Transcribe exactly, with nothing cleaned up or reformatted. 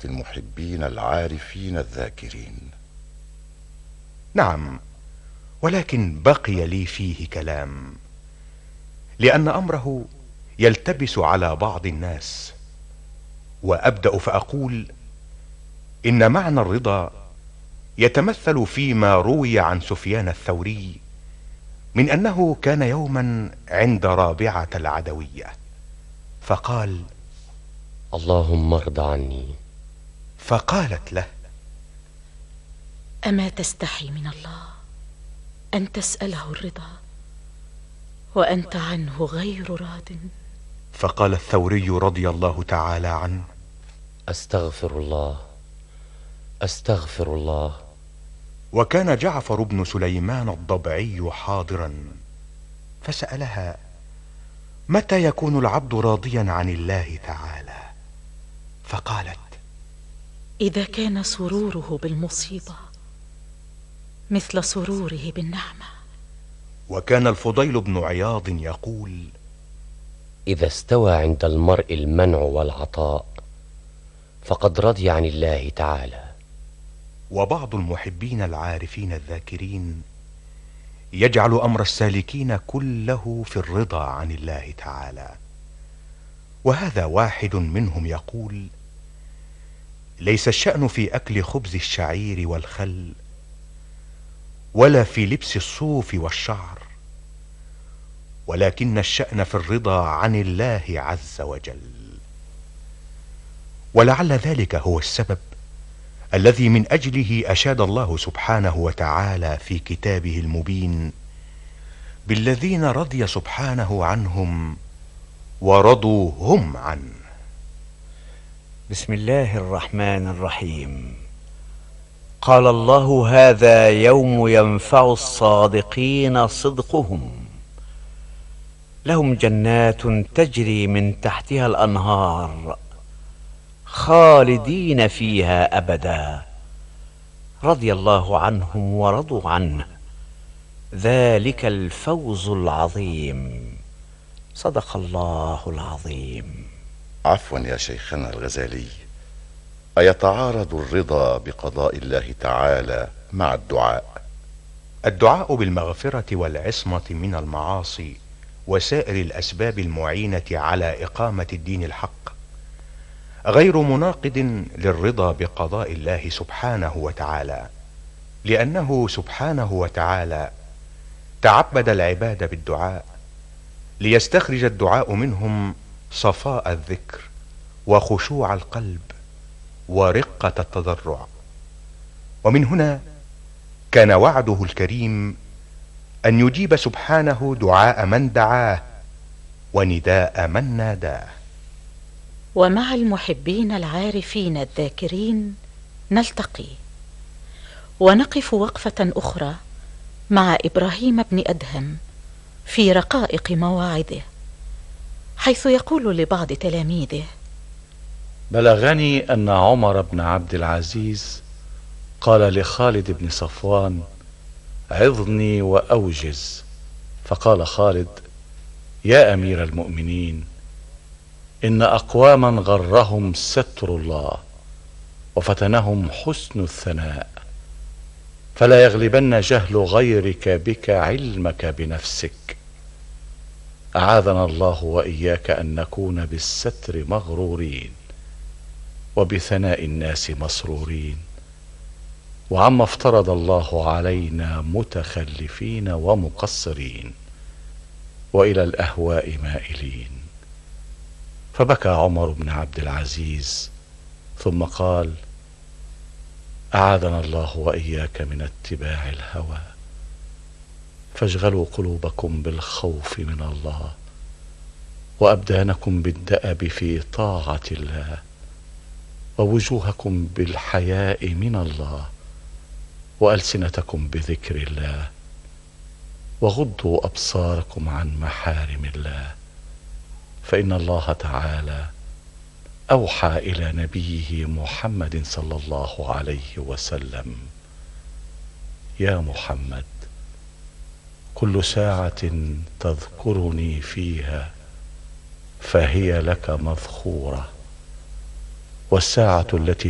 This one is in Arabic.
المحبين العارفين الذاكرين. نعم، ولكن بقي لي فيه كلام، لأن أمره يلتبس على بعض الناس. وأبدأ فأقول إن معنى الرضا يتمثل فيما روي عن سفيان الثوري من أنه كان يوما عند رابعة العدوية فقال: اللهم ارض عني. فقالت له: أما تستحي من الله أن تسأله الرضا وأنت عنه غير راض؟ فقال الثوري رضي الله تعالى عنه: أستغفر الله أستغفر الله. وكان جعفر بن سليمان الضبعي حاضرا، فسألها: متى يكون العبد راضيا عن الله تعالى؟ فقالت: إذا كان سروره بالمصيبة مثل سروره بالنعمة. وكان الفضيل بن عياض يقول: إذا استوى عند المرء المنع والعطاء فقد رضي عن الله تعالى. وبعض المحبين العارفين الذاكرين يجعل أمر السالكين كله في الرضا عن الله تعالى. وهذا واحد منهم يقول: ليس الشأن في أكل خبز الشعير والخل، ولا في لبس الصوف والشعر، ولكن الشأن في الرضا عن الله عز وجل. ولعل ذلك هو السبب الذي من أجله أشاد الله سبحانه وتعالى في كتابه المبين بالذين رضي سبحانه عنهم ورضوا هم عنه. بسم الله الرحمن الرحيم. قال الله: هذا يوم ينفع الصادقين صدقهم، لهم جنات تجري من تحتها الأنهار خالدين فيها أبدا، رضي الله عنهم ورضوا عنه، ذلك الفوز العظيم. صدق الله العظيم. عفوا يا شيخنا الغزالي، أيتعارض الرضا بقضاء الله تعالى مع الدعاء؟ الدعاء بالمغفرة والعصمة من المعاصي وسائر الأسباب المعينة على إقامة الدين الحق غير مناقض للرضا بقضاء الله سبحانه وتعالى، لأنه سبحانه وتعالى تعبد العباد بالدعاء ليستخرج الدعاء منهم صفاء الذكر وخشوع القلب ورقة التضرع. ومن هنا كان وعده الكريم أن يجيب سبحانه دعاء من دعاه ونداء من ناداه. ومع المحبين العارفين الذاكرين نلتقي ونقف وقفة أخرى مع إبراهيم بن أدهم في رقائق مواعظه، حيث يقول لبعض تلاميذه: بلغني أن عمر بن عبد العزيز قال لخالد بن صفوان: عظني وأوجز. فقال خالد: يا أمير المؤمنين، إن أقواما غرهم ستر الله وفتنهم حسن الثناء، فلا يغلبن جهل غيرك بك علمك بنفسك. أعاذنا الله وإياك أن نكون بالستر مغرورين وبثناء الناس مسرورين، وعما افترض الله علينا متخلفين ومقصرين، وإلى الأهواء مائلين. فبكى عمر بن عبد العزيز ثم قال: أعاذنا الله وإياك من اتباع الهوى، فاشغلوا قلوبكم بالخوف من الله، وأبدانكم بالدأب في طاعة الله، ووجوهكم بالحياء من الله، وألسنتكم بذكر الله، وغضوا أبصاركم عن محارم الله، فإن الله تعالى أوحى إلى نبيه محمد صلى الله عليه وسلم: يا محمد، كل ساعة تذكرني فيها فهي لك مذخورة، والساعة التي